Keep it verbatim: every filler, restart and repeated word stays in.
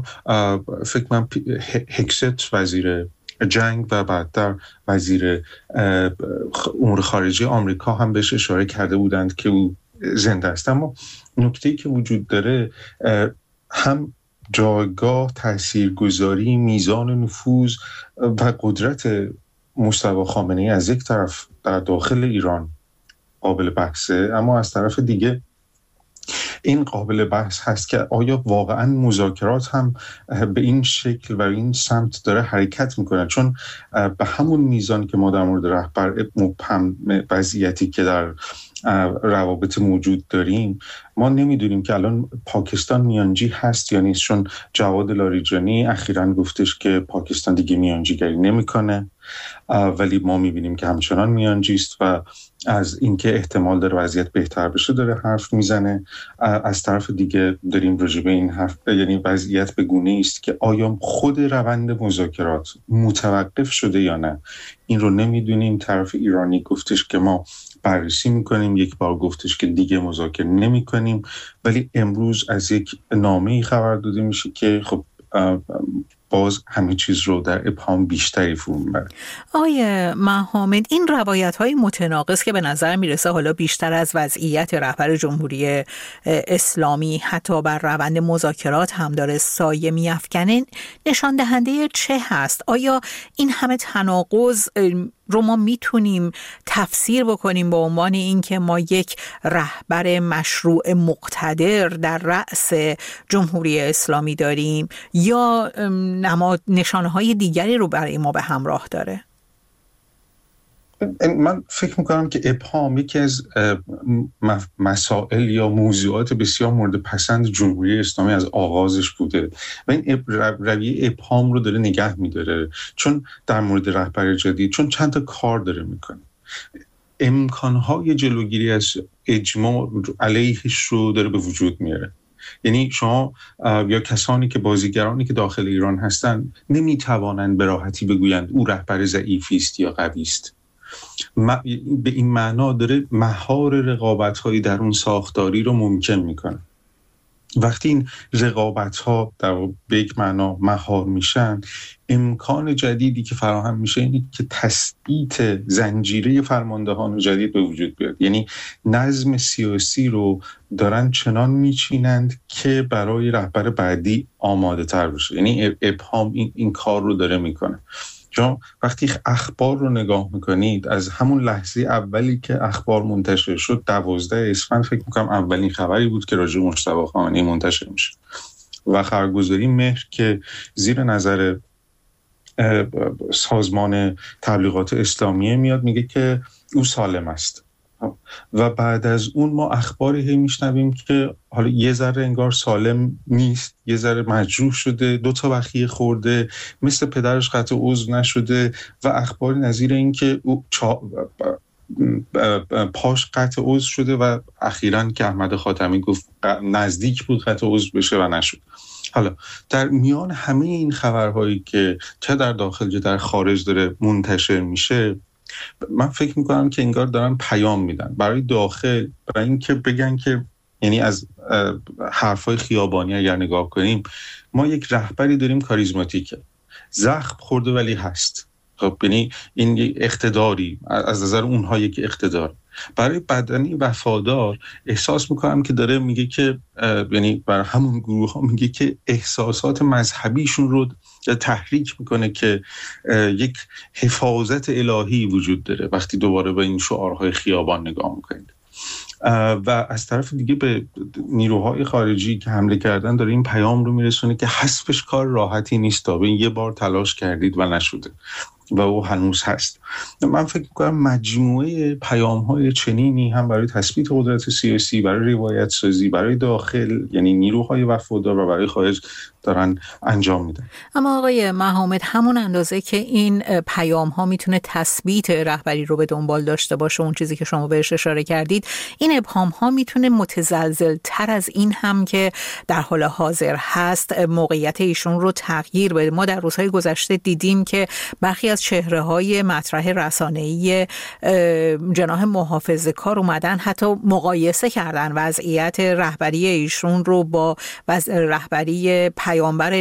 بار فکر من هکست وزیر جنگ و بعدتر وزیر امور خارجه آمریکا هم بهش اشاره کرده بودند که او زنده است. اما نکته‌ای که وجود داره هم جایگاه، تاثیرگذاری، میزان نفوذ و قدرت مصطفی خامنه‌ای از یک طرف در داخل ایران قابل بحثه، اما از طرف دیگه این قابل بحث هست که آیا واقعا مذاکرات هم به این شکل و این سمت داره حرکت میکنه، چون به همون میزان که ما در مورد رهبر مبهم وضعیتی که در روابط موجود داریم، ما نمیدونیم که الان پاکستان میانجی هست یا نیست، چون جواد لاریجانی اخیراً گفتش که پاکستان دیگه میانجیگری نمیکنه، ولی ما میبینیم که همچنان میانجی است و از اینکه احتمال داره وضعیت بهتر بشه داره حرف میزنه. از طرف دیگه داریم راجع به این حرف، یعنی وضعیت به گونه‌ای است که آیا خود روند مذاکرات متوقف شده یا نه، این رو نمیدونیم. طرف ایرانی گفتش که ما بررسی میکنیم، یک بار گفتش که دیگه مذاکره نمیکنیم، ولی امروز از یک نامه‌ای خبر داده میشه که خب باز همه چیز رو در ابهام بیشتری فرو میبره. آقای محامد، این روایت‌های متناقض که به نظر میرسه حالا بیشتر از وضعیت رهبر جمهوری اسلامی حتی بر روند مذاکرات هم داره سایه میافکنه، نشان دهنده چه هست؟ آیا این همه تناقض رو ما میتونیم تفسیر بکنیم به عنوان این که ما یک رهبر مشروع مقتدر در رأس جمهوری اسلامی داریم، یا نماد نشانه‌های دیگری رو برای ما به همراه داره؟ من فکر میکنم که ابهام یکی از مسائل یا موضوعات بسیار مورد پسند جمهوری اسلامی از آغازش بوده و این رویه ابهام رو داره نگه میداره، چون در مورد رهبر جدید چون چند تا کار داره میکنه، امکانهای جلوگیری از اجماع علیهش رو داره به وجود میاره. یعنی شما یا کسانی که بازیگرانی که داخل ایران هستن نمیتوانند به راحتی بگویند او رهبر ضعیفی است یا قوی است. به این معنا داره مهار رقابت‌های درون ساختاری رو ممکن میکنه. وقتی این رقابت‌ها در به یک معنا مهار میشن، امکان جدیدی که فراهم میشه اینه که تثبیت زنجیره فرماندهان جدید به وجود بیاد. یعنی نظم سیاسی رو دارن چنان میچینند که برای رهبر بعدی آماده تر بشه. یعنی ابهام این, این کار رو داره میکنه. چون وقتی اخبار رو نگاه میکنید، از همون لحظه اولی که اخبار منتشر شد، دوازده اسفند فکر میکنم اولین خبری بود که راجع به مصطفی خامنه‌ای منتشر میشه و خبرگزاری مهر که زیر نظر سازمان تبلیغات اسلامیه میاد میگه که او سالم است و بعد از اون ما اخباری هی میشنویم که حالا یه ذره انگار سالم نیست، یه ذره مجروح شده، دو تا بخیه خورده، مثل پدرش قطع عضو نشده و اخباری نظیر این که او چا... پاش قطع عضو شده و اخیراً که احمد خاتمی گفت نزدیک بود قطع عضو بشه و نشد. حالا در میان همه این خبرهایی که چه در داخل چه در خارج داره منتشر میشه، من فکر میکنم که انگار دارن پیام میدن برای داخل، برای اینکه بگن که یعنی از حرفای خیابانی اگر نگاه کنیم، ما یک رهبری داریم کاریزماتیکه، زخم خورده ولی هست. خب یعنی این یک اقتداری از نظر اونها یک اقتدار. برای بدنی وفادار احساس میکنم که داره میگه که یعنی برای همون گروه ها میگه که احساسات مذهبیشون رو تحریک میکنه که یک حفاظت الهی وجود داره وقتی دوباره به این شعارهای خیابان نگاه میکنید. و از طرف دیگه به نیروهای خارجی که حمله کردن داره این پیام رو میرسونه که حسبش کار راحتی نیست، تا به یه بار تلاش کردید و نشده و او هنوز هست. من فکر می‌کنم مجموعه پیام‌های چنینی هم برای تثبیت قدرت سیاسی، برای روایت سازی، برای داخل یعنی نیروهای وفادار و برای خارج دارن انجام میدن. اما آقای محامد، همون اندازه که این پیام ها میتونه تثبیت رهبری رو به دنبال داشته باشه، اون چیزی که شما بهش اشاره کردید، این ابهام ها میتونه متزلزل تر از این هم که در حال حاضر هست موقعیت ایشون رو تغییر بده. ما در روزهای گذشته دیدیم که برخی از چهره های مطرح رسانه‌ای جناح محافظه‌کار اومدن حتی مقایسه کردن وضعیت رهبری ایشون رو با وضع رهبری پیامبر